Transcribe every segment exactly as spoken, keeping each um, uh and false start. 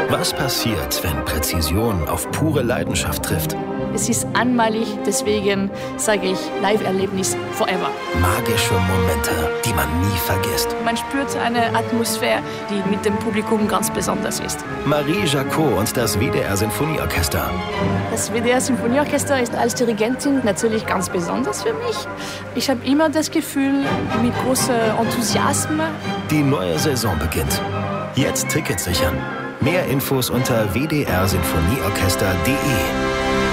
Was passiert, wenn Präzision auf pure Leidenschaft trifft? Es ist einmalig, deswegen sage ich Live-Erlebnis forever. Magische Momente, die man nie vergisst. Man spürt eine Atmosphäre, die mit dem Publikum ganz besonders ist. Marie Jacot und das W D R-Sinfonieorchester. Das W D R-Sinfonieorchester ist als Dirigentin natürlich ganz besonders für mich. Ich habe immer das Gefühl, mit großem Enthusiasmus. Die neue Saison beginnt. Jetzt Tickets sichern. Mehr Infos unter w d r sinfonieorchester punkt d e.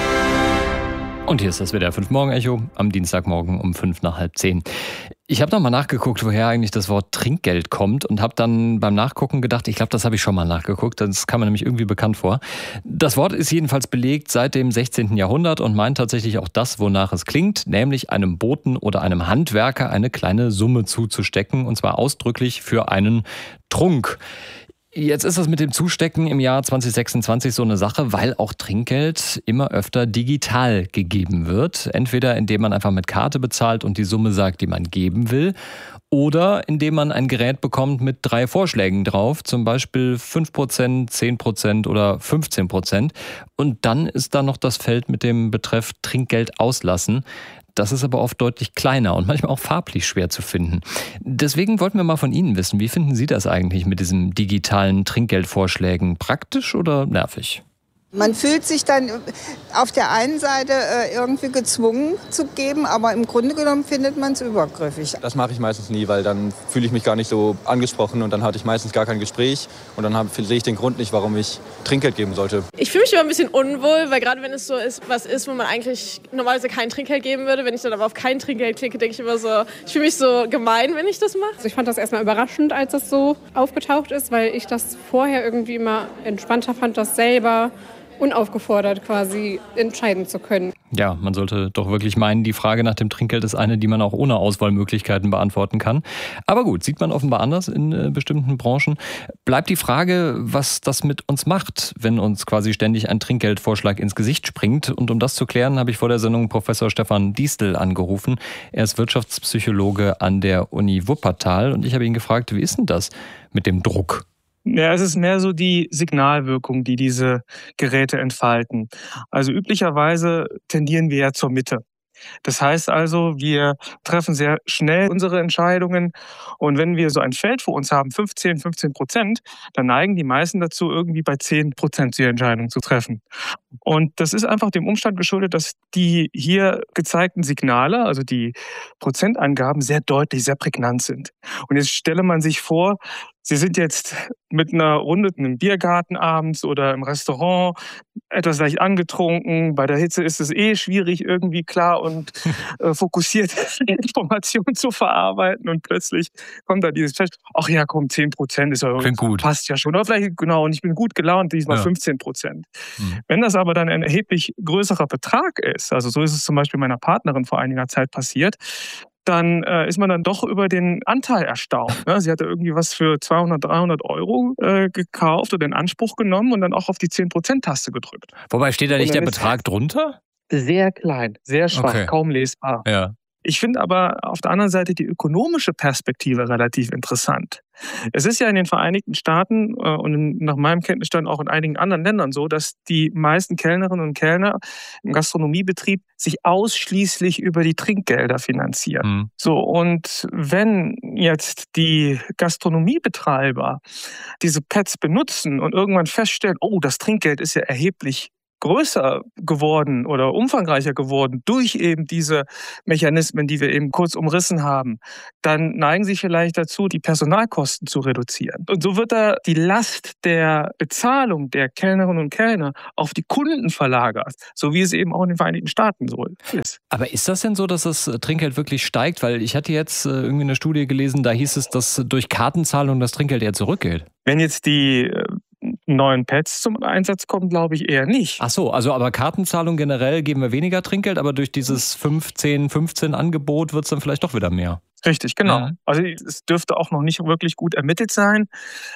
Und hier ist das W D R fünf Morgen-Echo am Dienstagmorgen um fünf nach halb zehn. Ich habe nochmal nachgeguckt, woher eigentlich das Wort Trinkgeld kommt und habe dann beim Nachgucken gedacht, ich glaube, das habe ich schon mal nachgeguckt, das kam mir nämlich irgendwie bekannt vor. Das Wort ist jedenfalls belegt seit dem sechzehnten Jahrhundert und meint tatsächlich auch das, wonach es klingt, nämlich einem Boten oder einem Handwerker eine kleine Summe zuzustecken, und zwar ausdrücklich für einen Trunk. Jetzt ist das mit dem Zustecken im Jahr zwanzig sechsundzwanzig so eine Sache, weil auch Trinkgeld immer öfter digital gegeben wird. Entweder indem man einfach mit Karte bezahlt und die Summe sagt, die man geben will, oder indem man ein Gerät bekommt mit drei Vorschlägen drauf, zum Beispiel fünf Prozent, zehn Prozent oder fünfzehn Prozent. Und dann ist da noch das Feld mit dem Betreff Trinkgeld auslassen. Das ist aber oft deutlich kleiner und manchmal auch farblich schwer zu finden. Deswegen wollten wir mal von Ihnen wissen, wie finden Sie das eigentlich mit diesen digitalen Trinkgeldvorschlägen? Praktisch oder nervig? Man fühlt sich dann auf der einen Seite irgendwie gezwungen zu geben, aber im Grunde genommen findet man es übergriffig. Das mache ich meistens nie, weil dann fühle ich mich gar nicht so angesprochen und dann hatte ich meistens gar kein Gespräch und dann sehe ich den Grund nicht, warum ich Trinkgeld geben sollte. Ich fühle mich immer ein bisschen unwohl, weil gerade wenn es so ist, was ist, wo man eigentlich normalerweise kein Trinkgeld geben würde, wenn ich dann aber auf kein Trinkgeld klicke, denke ich immer so, ich fühle mich so gemein, wenn ich das mache. Also ich fand das erstmal überraschend, als das so aufgetaucht ist, weil ich das vorher irgendwie immer entspannter fand, das selber unaufgefordert quasi entscheiden zu können. Ja, man sollte doch wirklich meinen, die Frage nach dem Trinkgeld ist eine, die man auch ohne Auswahlmöglichkeiten beantworten kann. Aber gut, sieht man offenbar anders in äh, bestimmten Branchen. Bleibt die Frage, was das mit uns macht, wenn uns quasi ständig ein Trinkgeldvorschlag ins Gesicht springt. Und um das zu klären, habe ich vor der Sendung Professor Stefan Diestel angerufen. Er ist Wirtschaftspsychologe an der Uni Wuppertal. Und ich habe ihn gefragt, wie ist denn das mit dem Druck? Ja, es ist mehr so die Signalwirkung, die diese Geräte entfalten. Also üblicherweise tendieren wir ja zur Mitte. Das heißt also, wir treffen sehr schnell unsere Entscheidungen und wenn wir so ein Feld vor uns haben, fünfzehn, fünfzehn Prozent, dann neigen die meisten dazu, irgendwie bei zehn Prozent die Entscheidung zu treffen. Und das ist einfach dem Umstand geschuldet, dass die hier gezeigten Signale, also die Prozentangaben, sehr deutlich, sehr prägnant sind. Und jetzt stelle man sich vor, Sie sind jetzt mit einer Runde in einem Biergarten abends oder im Restaurant etwas leicht angetrunken. Bei der Hitze ist es eh schwierig, irgendwie klar und äh, fokussiert Informationen zu verarbeiten. Und plötzlich kommt da dieses Fest, ach ja, komm, zehn Prozent ist ja Klingt gut. Passt ja schon. Oder vielleicht, genau, und ich bin gut gelaunt, diesmal ja. fünfzehn Prozent. Mhm. Wenn das aber dann ein erheblich größerer Betrag ist, also so ist es zum Beispiel meiner Partnerin vor einiger Zeit passiert, dann äh, ist man dann doch über den Anteil erstaunt. Ne? Sie hatte irgendwie was für zweihundert, dreihundert Euro äh, gekauft oder in Anspruch genommen und dann auch auf die zehn Prozent Taste gedrückt. Wobei, steht da nicht der Betrag drunter? Sehr klein, sehr schwach, okay. Kaum lesbar. Ja. Ich finde aber auf der anderen Seite die ökonomische Perspektive relativ interessant. Es ist ja in den Vereinigten Staaten äh, und nach meinem Kenntnisstand auch in einigen anderen Ländern so, dass die meisten Kellnerinnen und Kellner im Gastronomiebetrieb sich ausschließlich über die Trinkgelder finanzieren. Mhm. So, und wenn jetzt die Gastronomiebetreiber diese Pads benutzen und irgendwann feststellen, oh, das Trinkgeld ist ja erheblich größer geworden oder umfangreicher geworden durch eben diese Mechanismen, die wir eben kurz umrissen haben, dann neigen sie vielleicht dazu, die Personalkosten zu reduzieren. Und so wird da die Last der Bezahlung der Kellnerinnen und Kellner auf die Kunden verlagert, so wie es eben auch in den Vereinigten Staaten so ist. Aber ist das denn so, dass das Trinkgeld wirklich steigt? Weil ich hatte jetzt irgendwie eine Studie gelesen, da hieß es, dass durch Kartenzahlung das Trinkgeld eher zurückgeht. Wenn jetzt die neuen Pads zum Einsatz kommen, glaube ich eher nicht. Ach so, also aber Kartenzahlung generell geben wir weniger Trinkgeld, aber durch dieses fünfzehn fünfzehn Angebot wird es dann vielleicht doch wieder mehr. Richtig, genau. Ja. Also es dürfte auch noch nicht wirklich gut ermittelt sein.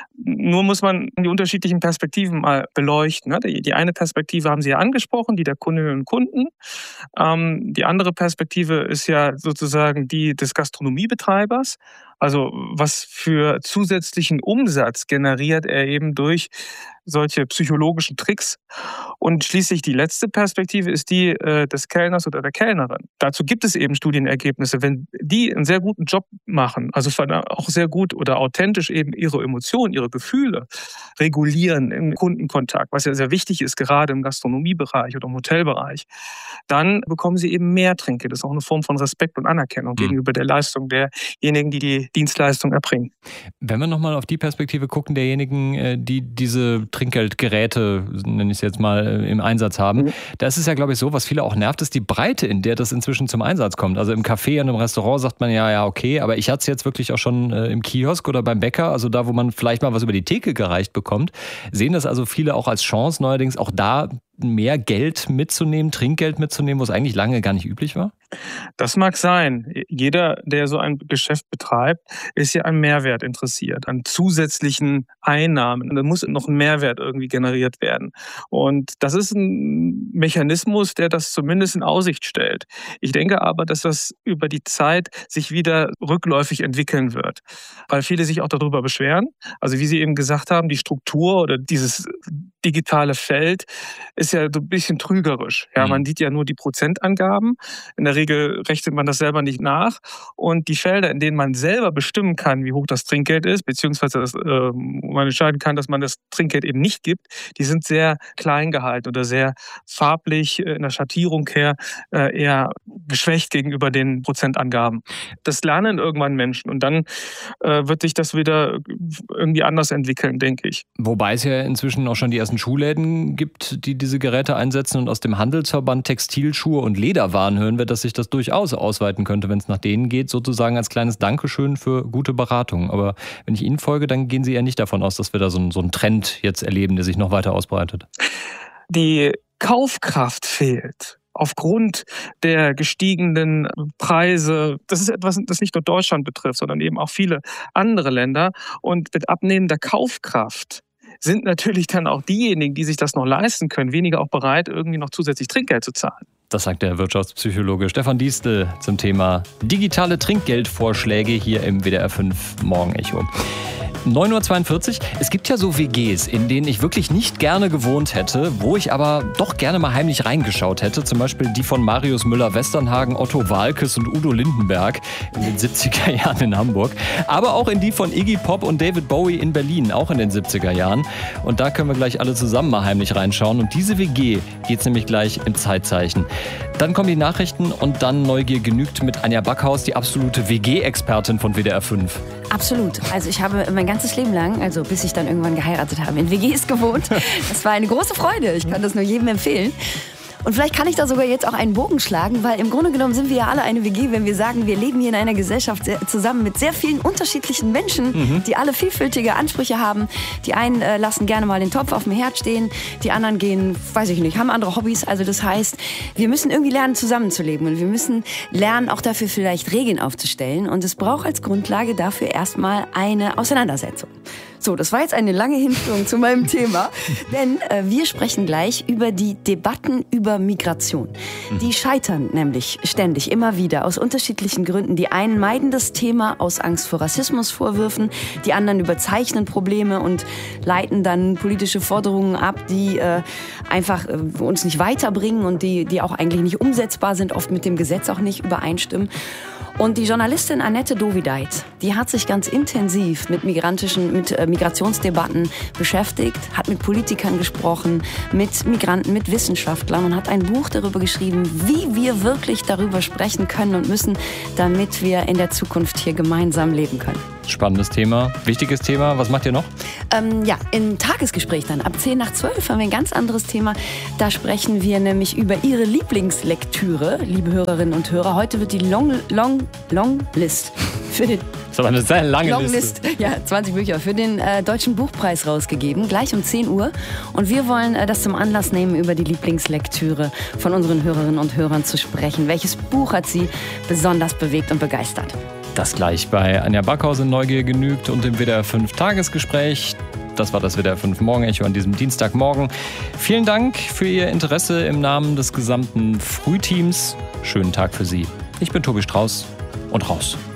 Nur muss man die unterschiedlichen Perspektiven mal beleuchten. Die eine Perspektive haben Sie ja angesprochen, die der Kundinnen und Kunden. Die andere Perspektive ist ja sozusagen die des Gastronomiebetreibers. Also was für zusätzlichen Umsatz generiert er eben durch solche psychologischen Tricks. Und schließlich die letzte Perspektive ist die äh, des Kellners oder der Kellnerin. Dazu gibt es eben Studienergebnisse. Wenn die einen sehr guten Job machen, also auch sehr gut oder authentisch eben ihre Emotionen, ihre Gefühle regulieren im Kundenkontakt, was ja sehr wichtig ist, gerade im Gastronomiebereich oder im Hotelbereich, dann bekommen sie eben mehr Trinkgeld. Das ist auch eine Form von Respekt und Anerkennung mhm. gegenüber der Leistung derjenigen, die die Dienstleistung erbringen. Wenn wir nochmal auf die Perspektive gucken, derjenigen, die diese Trinkgeldgeräte, nenne ich es jetzt mal, im Einsatz haben, mhm. da ist es ja, glaube ich, so, was viele auch nervt, ist die Breite, in der das inzwischen zum Einsatz kommt. Also im Café und im Restaurant sagt man ja, ja, okay, aber ich hatte es jetzt wirklich auch schon äh, im Kiosk oder beim Bäcker, also da, wo man vielleicht mal was über die Theke gereicht bekommt, sehen das also viele auch als Chance, neuerdings auch da mehr Geld mitzunehmen, Trinkgeld mitzunehmen, wo es eigentlich lange gar nicht üblich war? Das mag sein. Jeder, der so ein Geschäft betreibt, ist ja an Mehrwert interessiert, an zusätzlichen Einnahmen. Da muss noch ein Mehrwert irgendwie generiert werden. Und das ist ein Mechanismus, der das zumindest in Aussicht stellt. Ich denke aber, dass das über die Zeit sich wieder rückläufig entwickeln wird, weil viele sich auch darüber beschweren. Also wie Sie eben gesagt haben, die Struktur oder dieses digitale Feld ist ja so ein bisschen trügerisch. Ja, man sieht ja nur die Prozentangaben. In der Regel rechnet man das selber nicht nach. Und die Felder, in denen man selber bestimmen kann, wie hoch das Trinkgeld ist, beziehungsweise das, äh, man entscheiden kann, dass man das Trinkgeld eben nicht gibt, die sind sehr klein gehalten oder sehr farblich in der Schattierung her äh, eher geschwächt gegenüber den Prozentangaben. Das lernen irgendwann Menschen und dann äh, wird sich das wieder irgendwie anders entwickeln, denke ich. Wobei es ja inzwischen auch schon die ersten Schuhläden gibt, die diese Geräte einsetzen, und aus dem Handelsverband Textilschuhe und Lederwaren hören wir, dass sich das durchaus ausweiten könnte, wenn es nach denen geht, sozusagen als kleines Dankeschön für gute Beratung. Aber wenn ich Ihnen folge, dann gehen Sie eher nicht davon aus, dass wir da so einen, so einen Trend jetzt erleben, der sich noch weiter ausbreitet. Die Kaufkraft fehlt. Aufgrund der gestiegenen Preise, das ist etwas, das nicht nur Deutschland betrifft, sondern eben auch viele andere Länder. Und mit abnehmender Kaufkraft sind natürlich dann auch diejenigen, die sich das noch leisten können, weniger auch bereit, irgendwie noch zusätzlich Trinkgeld zu zahlen. Das sagt der Wirtschaftspsychologe Stefan Diestel zum Thema digitale Trinkgeldvorschläge hier im W D R fünf Morgenecho. neun Uhr zweiundvierzig. Es gibt ja so W Gs, in denen ich wirklich nicht gerne gewohnt hätte, wo ich aber doch gerne mal heimlich reingeschaut hätte. Zum Beispiel die von Marius Müller-Westernhagen, Otto Waalkes und Udo Lindenberg in den siebziger Jahren in Hamburg. Aber auch in die von Iggy Pop und David Bowie in Berlin, auch in den siebziger Jahren. Und da können wir gleich alle zusammen mal heimlich reinschauen. Und diese W G geht's nämlich gleich im Zeitzeichen. Dann kommen die Nachrichten und dann Neugier genügt mit Anja Backhaus, die absolute W G-Expertin von W D R fünf. Absolut. Also ich habe mein ganzes Leben lang, also bis ich dann irgendwann geheiratet habe, in W Gs gewohnt. Das war eine große Freude. Ich kann das nur jedem empfehlen. Und vielleicht kann ich da sogar jetzt auch einen Bogen schlagen, weil im Grunde genommen sind wir ja alle eine W G, wenn wir sagen, wir leben hier in einer Gesellschaft zusammen mit sehr vielen unterschiedlichen Menschen, mhm. die alle vielfältige Ansprüche haben. Die einen äh, lassen gerne mal den Topf auf dem Herd stehen, die anderen gehen, weiß ich nicht, haben andere Hobbys. Also das heißt, wir müssen irgendwie lernen, zusammenzuleben und wir müssen lernen, auch dafür vielleicht Regeln aufzustellen. Und es braucht als Grundlage dafür erstmal eine Auseinandersetzung. So, das war jetzt eine lange Hinführung zu meinem Thema, denn äh, wir sprechen gleich über die Debatten über Migration. Die scheitern nämlich ständig, immer wieder, aus unterschiedlichen Gründen. Die einen meiden das Thema aus Angst vor Rassismusvorwürfen, die anderen überzeichnen Probleme und leiten dann politische Forderungen ab, die äh, einfach äh, uns nicht weiterbringen und die, die auch eigentlich nicht umsetzbar sind, oft mit dem Gesetz auch nicht übereinstimmen. Und die Journalistin Annette Dovideit, die hat sich ganz intensiv mit migrantischen, mit äh, Migrationsdebatten beschäftigt, hat mit Politikern gesprochen, mit Migranten, mit Wissenschaftlern und hat ein Buch darüber geschrieben, wie wir wirklich darüber sprechen können und müssen, damit wir in der Zukunft hier gemeinsam leben können. Spannendes Thema, wichtiges Thema. Was macht ihr noch? Ähm, ja, im Tagesgespräch dann ab zehn nach zwölf haben wir ein ganz anderes Thema. Da sprechen wir nämlich über Ihre Lieblingslektüre, liebe Hörerinnen und Hörer. Heute wird die Long, Long, Long List für den Das war eine sehr lange Long Liste. List, ja, zwanzig Bücher für den äh, Deutschen Buchpreis rausgegeben, gleich um zehn Uhr. Und wir wollen äh, das zum Anlass nehmen, über die Lieblingslektüre von unseren Hörerinnen und Hörern zu sprechen. Welches Buch hat Sie besonders bewegt und begeistert? Das gleich bei Anja Backhaus in Neugier genügt und im W D R fünf Tagesgespräch. Das war das W D R fünf Morgenecho an diesem Dienstagmorgen. Vielen Dank für Ihr Interesse im Namen des gesamten Frühteams. Schönen Tag für Sie. Ich bin Tobi Strauß und raus.